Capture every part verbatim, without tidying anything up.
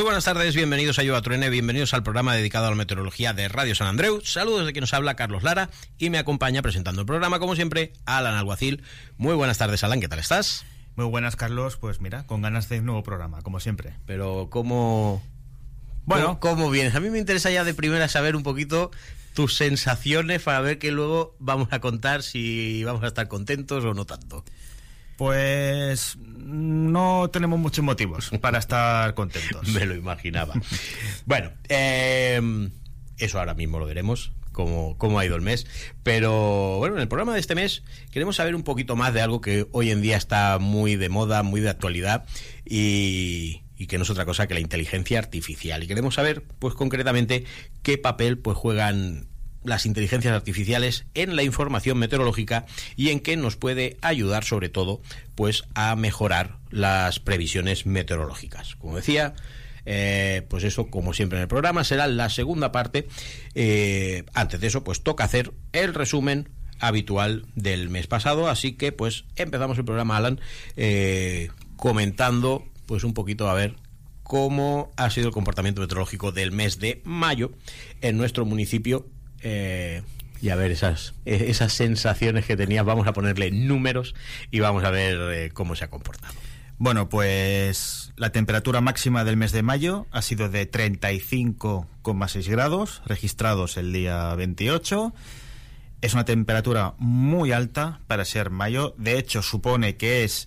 Muy buenas tardes, bienvenidos a Yo a Truene, bienvenidos al programa dedicado a la meteorología de Radio San Andreu. Saludos de quien nos habla, Carlos Lara, y me acompaña presentando el programa, como siempre, Alan Alguacil. Muy buenas tardes, Alan, ¿qué tal estás? Muy buenas, Carlos, pues mira, con ganas de un nuevo programa, como siempre. Pero, ¿cómo...? Bueno, ¿Cómo, cómo vienes? A mí me interesa ya de primera saber un poquito tus sensaciones para ver que luego vamos a contar si vamos a estar contentos o no tanto. Pues no tenemos muchos motivos para estar contentos. Me lo imaginaba. Bueno, eh, eso ahora mismo lo veremos, cómo, cómo ha ido el mes. Pero bueno, en el programa de este mes queremos saber un poquito más de algo que hoy en día está muy de moda, muy de actualidad y... y que no es otra cosa que la inteligencia artificial. Y queremos saber, pues concretamente, qué papel pues juegan las inteligencias artificiales en la información meteorológica y en qué nos puede ayudar, sobre todo, pues a mejorar las previsiones meteorológicas. Como decía, eh, pues eso, como siempre en el programa, será la segunda parte. Eh, antes de eso, pues toca hacer el resumen habitual del mes pasado, así que pues empezamos el programa, Alan, eh, comentando pues un poquito a ver cómo ha sido el comportamiento meteorológico del mes de mayo en nuestro municipio, eh, y a ver esas, esas sensaciones que tenías. Vamos a ponerle números y vamos a ver eh, cómo se ha comportado. Bueno, pues la temperatura máxima del mes de mayo ha sido de treinta y cinco coma seis grados, registrados el día veintiocho. Es una temperatura muy alta para ser mayo. De hecho, supone que es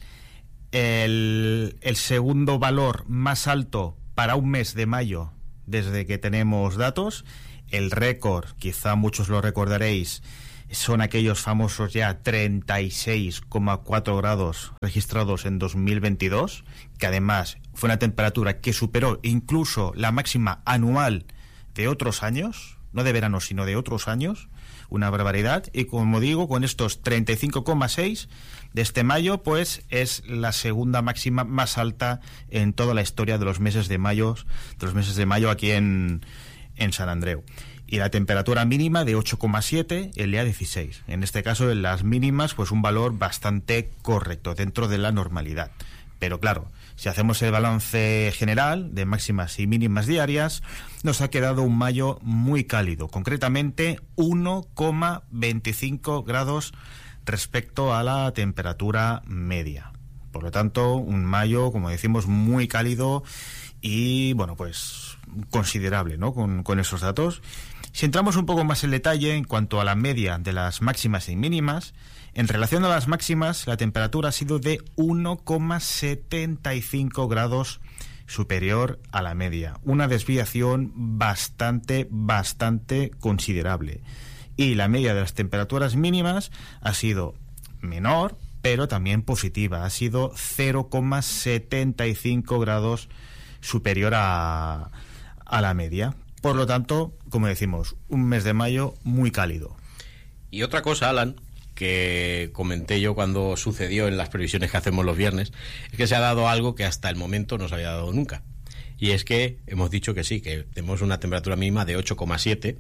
El, el segundo valor más alto para un mes de mayo desde que tenemos datos. El récord, quizá muchos lo recordaréis, son aquellos famosos ya treinta y seis coma cuatro grados registrados en dos mil veintidós, que además fue una temperatura que superó incluso la máxima anual de otros años, no de verano sino de otros años. Una barbaridad. Y como digo, con estos treinta y cinco coma seis de este mayo, pues es la segunda máxima más alta en toda la historia de los meses de mayo, de los meses de mayo aquí en, en San Andreu. Y la temperatura mínima de ocho coma siete el día dieciséis. En este caso, en las mínimas, pues un valor bastante correcto, dentro de la normalidad. Pero claro, si hacemos el balance general de máximas y mínimas diarias, nos ha quedado un mayo muy cálido, concretamente uno coma veinticinco grados respecto a la temperatura media. Por lo tanto, un mayo, como decimos, muy cálido y, bueno, pues considerable, ¿no?, con, con esos datos. Si entramos un poco más en detalle en cuanto a la media de las máximas y mínimas, en relación a las máximas, la temperatura ha sido de uno coma setenta y cinco grados superior a la media. Una desviación bastante, bastante considerable. Y la media de las temperaturas mínimas ha sido menor, pero también positiva. Ha sido cero coma setenta y cinco grados superior a, a la media. Por lo tanto, como decimos, un mes de mayo muy cálido. Y otra cosa, Alan, que comenté yo cuando sucedió en las previsiones que hacemos los viernes, es que se ha dado algo que hasta el momento no se había dado nunca. Y es que hemos dicho que sí, que tenemos una temperatura mínima de ocho coma siete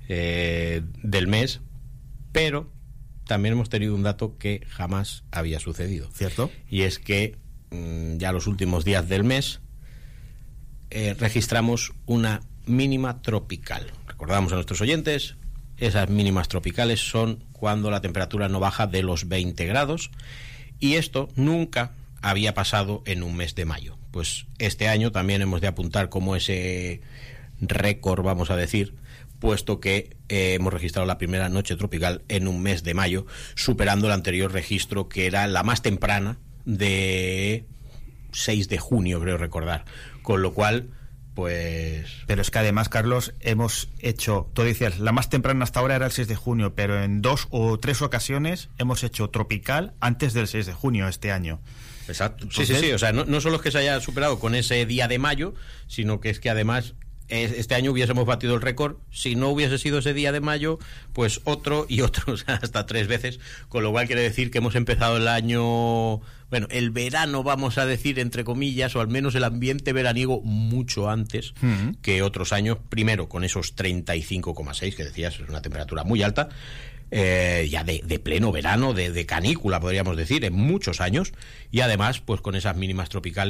eh, del mes, pero también hemos tenido un dato que jamás había sucedido. ¿Cierto? Y es que mmm, ya los últimos días del mes eh, registramos una mínima tropical. Recordamos a nuestros oyentes, esas mínimas tropicales son cuando la temperatura no baja de los veinte grados, y esto nunca había pasado en un mes de mayo. Pues este año también hemos de apuntar como ese récord, vamos a decir, puesto que eh, hemos registrado la primera noche tropical en un mes de mayo, superando el anterior registro, que era la más temprana, de seis de junio, creo recordar. Con lo cual, pues... Pero es que además, Carlos, hemos hecho, tú decías, la más temprana hasta ahora era el seis de junio, pero en dos o tres ocasiones hemos hecho tropical antes del seis de junio este año. Exacto. Entonces, sí, sí, sí. O sea, no, no solo es que se haya superado con ese día de mayo, sino que es que además este año hubiésemos batido el récord. Si no hubiese sido ese día de mayo, pues otro y otro, o sea, hasta tres veces. Con lo cual quiere decir que hemos empezado el año, bueno, el verano, vamos a decir, entre comillas, o al menos el ambiente veraniego, mucho antes uh-huh. que otros años. Primero, con esos treinta y cinco coma seis, que decías, es una temperatura muy alta. Eh, ya de, de pleno verano, de, de canícula, podríamos decir, en muchos años, y además, pues con esas mínimas tropicales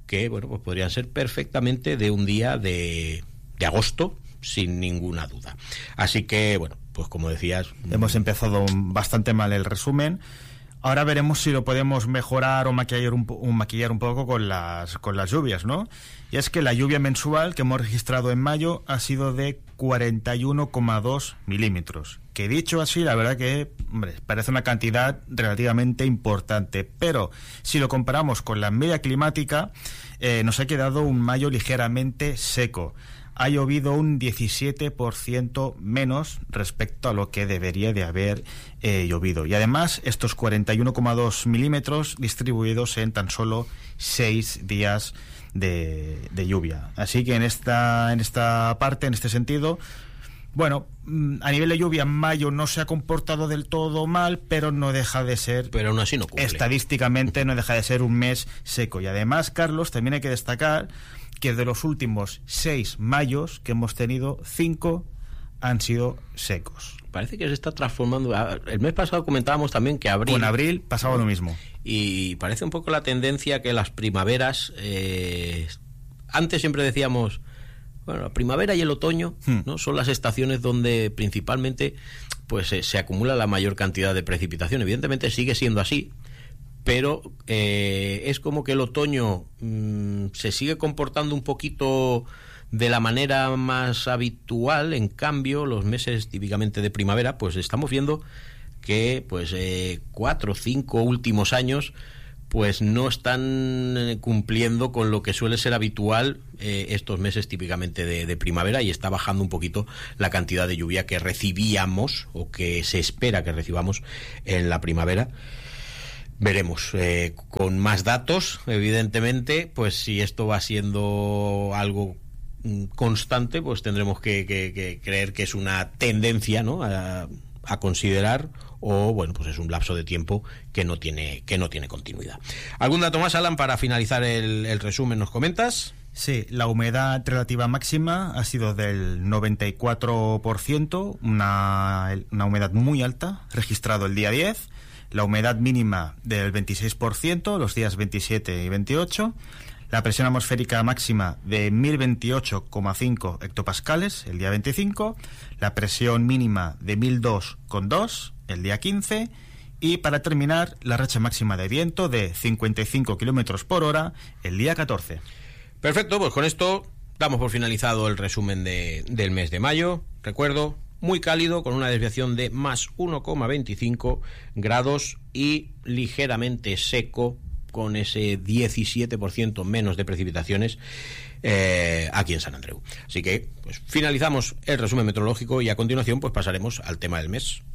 que, bueno, pues podrían ser perfectamente de un día de, de agosto, sin ninguna duda. Así que, bueno, pues como decías... Hemos empezado bastante mal el resumen. Ahora veremos si lo podemos mejorar o maquillar un, un, maquillar un poco con las, con las lluvias, ¿no? Y es que la lluvia mensual que hemos registrado en mayo ha sido de cuarenta y uno coma dos milímetros. Que dicho así, la verdad que, hombre, parece una cantidad relativamente importante. Pero si lo comparamos con la media climática, eh, nos ha quedado un mayo ligeramente seco. Ha llovido un diecisiete por ciento menos respecto a lo que debería de haber eh, llovido. Y además, estos cuarenta y uno coma dos milímetros distribuidos en tan solo seis días de, de lluvia. Así que en esta, en esta parte, en este sentido, bueno, a nivel de lluvia, mayo no se ha comportado del todo mal, pero no deja de ser... Pero aún así no cumple. Estadísticamente no deja de ser un mes seco. Y además, Carlos, también hay que destacar que de los últimos seis mayos que hemos tenido, cinco han sido secos. Parece que se está transformando. El mes pasado comentábamos también que abril... Con abril pasaba lo mismo. Y parece un poco la tendencia que las primaveras... Eh, antes siempre decíamos, bueno, la primavera y el otoño, hmm. ¿no? Son las estaciones donde principalmente pues eh, se acumula la mayor cantidad de precipitación. Evidentemente sigue siendo así, pero eh, es como que el otoño mmm, se sigue comportando un poquito de la manera más habitual. En cambio, los meses típicamente de primavera, pues estamos viendo que pues eh, cuatro o cinco últimos años pues no están cumpliendo con lo que suele ser habitual eh, estos meses típicamente de, de primavera, y está bajando un poquito la cantidad de lluvia que recibíamos o que se espera que recibamos en la primavera. Veremos, eh, con más datos, evidentemente, pues si esto va siendo algo constante, pues tendremos que, que, que creer que es una tendencia, ¿no?, a, a considerar, o bueno, pues es un lapso de tiempo que no tiene, que no tiene continuidad. ¿Algún dato más, Alan, para finalizar el, el resumen? ¿Nos comentas? Sí, la humedad relativa máxima ha sido del noventa y cuatro por ciento, una, una humedad muy alta, registrado el día diez. La humedad mínima del veintiséis por ciento, los días veintisiete y veintiocho. La presión atmosférica máxima de mil veintiocho coma cinco hectopascales el día veinticinco. La presión mínima de mil dos coma dos el día quince. Y para terminar, la racha máxima de viento de cincuenta y cinco kilómetros por hora el día catorce. Perfecto, pues con esto damos por finalizado el resumen de, del mes de mayo. Recuerdo, muy cálido, con una desviación de más uno coma veinticinco grados y ligeramente seco, con ese diecisiete por ciento menos de precipitaciones eh, aquí en San Andreu. Así que pues finalizamos el resumen meteorológico y a continuación pues pasaremos al tema del mes.